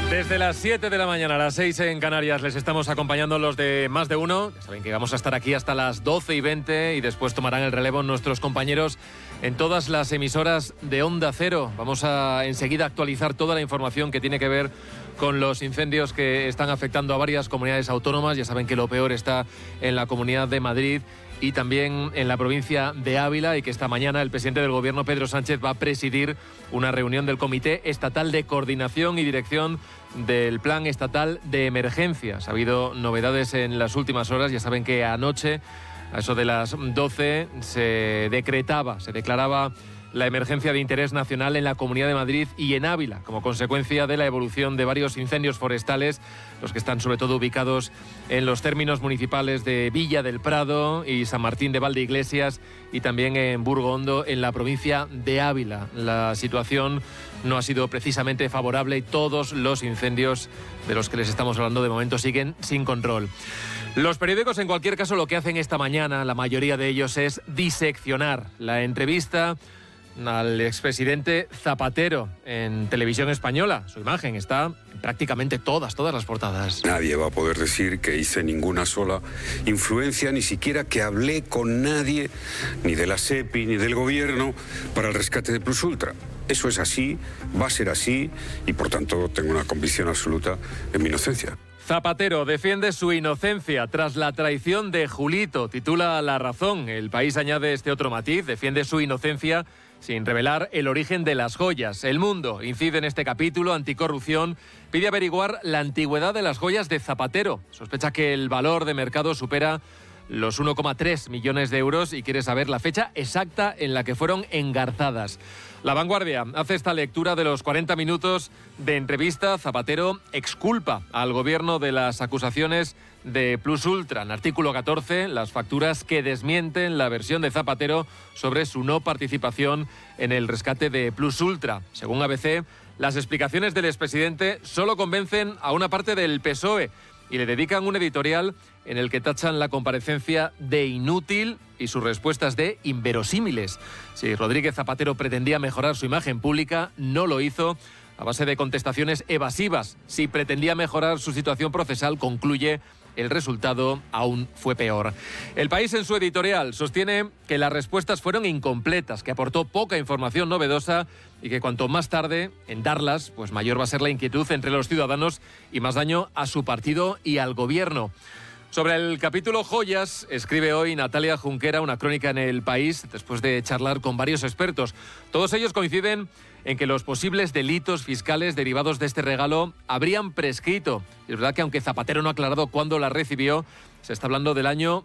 Desde las 7 de la mañana a las 6 en Canarias les estamos acompañando los de Más de Uno. Ya saben que vamos a estar aquí hasta las 12:20 y después tomarán el relevo nuestros compañeros en todas las emisoras de Onda Cero. Vamos a enseguida actualizar toda la información que tiene que ver con los incendios que están afectando a varias comunidades autónomas. Ya saben que lo peor está en la Comunidad de Madrid y también en la provincia de Ávila, y que esta mañana el presidente del Gobierno, Pedro Sánchez, va a presidir una reunión del Comité Estatal de Coordinación y Dirección del Plan Estatal de Emergencias. Ha habido novedades en las últimas horas. Ya saben que anoche, a eso de las 12, se declaraba la emergencia de interés nacional en la Comunidad de Madrid y en Ávila, como consecuencia de la evolución de varios incendios forestales, los que están sobre todo ubicados en los términos municipales de Villa del Prado y San Martín de Valdeiglesias, y también en Burgo Hondo, en la provincia de Ávila. La situación no ha sido precisamente favorable y todos los incendios de los que les estamos hablando de momento siguen sin control. Los periódicos, en cualquier caso, lo que hacen esta mañana, la mayoría de ellos, es diseccionar la entrevista al expresidente Zapatero en Televisión Española. Su imagen está en prácticamente todas las portadas. Nadie va a poder decir que hice ninguna sola influencia, ni siquiera que hablé con nadie, ni de la SEPI, ni del gobierno, para el rescate de Plus Ultra. Eso es así, va a ser así, y por tanto tengo una convicción absoluta en mi inocencia. Zapatero defiende su inocencia tras la traición de Julito, titula La Razón. El País añade este otro matiz: defiende su inocencia sin revelar el origen de las joyas. El Mundo incide en este capítulo: anticorrupción, pide averiguar la antigüedad de las joyas de Zapatero. Sospecha que el valor de mercado supera los 1,3 millones de euros y quiere saber la fecha exacta en la que fueron engarzadas. La Vanguardia hace esta lectura de los 40 minutos de entrevista. Zapatero exculpa al gobierno de las acusaciones de Plus Ultra. En artículo 14, las facturas que desmienten la versión de Zapatero sobre su no participación en el rescate de Plus Ultra. Según ABC, las explicaciones del expresidente solo convencen a una parte del PSOE y le dedican un editorial en el que tachan la comparecencia de inútil y sus respuestas de inverosímiles. Si Rodríguez Zapatero pretendía mejorar su imagen pública, no lo hizo a base de contestaciones evasivas. Si pretendía mejorar su situación procesal, concluye, el resultado aún fue peor. El País, en su editorial, sostiene que las respuestas fueron incompletas, que aportó poca información novedosa y que cuanto más tarde en darlas, pues mayor va a ser la inquietud entre los ciudadanos y más daño a su partido y al gobierno. Sobre el capítulo joyas, escribe hoy Natalia Junquera una crónica en El País, después de charlar con varios expertos. Todos ellos coinciden en que los posibles delitos fiscales derivados de este regalo habrían prescrito. Y es verdad que, aunque Zapatero no ha aclarado cuándo la recibió, se está hablando del año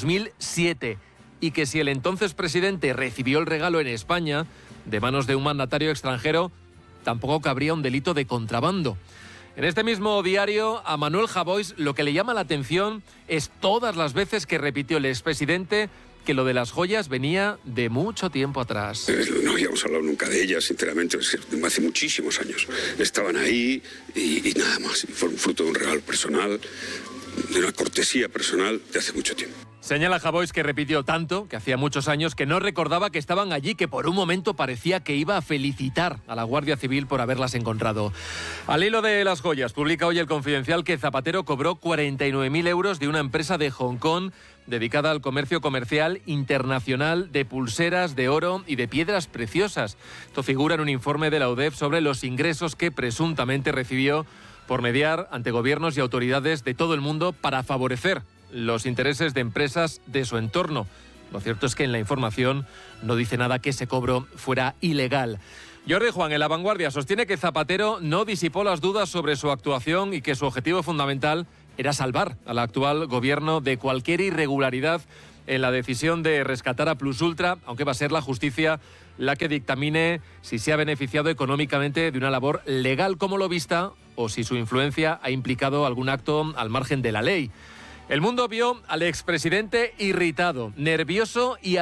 2007. Y que si el entonces presidente recibió el regalo en España, de manos de un mandatario extranjero, tampoco cabría un delito de contrabando. En este mismo diario, a Manuel Javois lo que le llama la atención es todas las veces que repitió el expresidente que lo de las joyas venía de mucho tiempo atrás. No habíamos hablado nunca de ellas, sinceramente, hace muchísimos años. Estaban ahí y nada más. Y fueron fruto de un regalo personal, de una cortesía personal de hace mucho tiempo. Señala Javois que repitió tanto, que hacía muchos años, que no recordaba que estaban allí, que por un momento parecía que iba a felicitar a la Guardia Civil por haberlas encontrado. Al hilo de las joyas, publica hoy El Confidencial que Zapatero cobró 49.000 euros de una empresa de Hong Kong dedicada al comercio comercial internacional de pulseras de oro y de piedras preciosas. Esto figura en un informe de la UDEF sobre los ingresos que presuntamente recibió por mediar ante gobiernos y autoridades de todo el mundo para favorecer los intereses de empresas de su entorno. Lo cierto es que en la información no dice nada que ese cobro fuera ilegal. Jordi Juan, en La Vanguardia, sostiene que Zapatero no disipó las dudas sobre su actuación y que su objetivo fundamental era salvar al actual gobierno de cualquier irregularidad en la decisión de rescatar a Plus Ultra, aunque va a ser la justicia la que dictamine si se ha beneficiado económicamente de una labor legal como lobista o si su influencia ha implicado algún acto al margen de la ley. El Mundo vio al expresidente irritado, nervioso y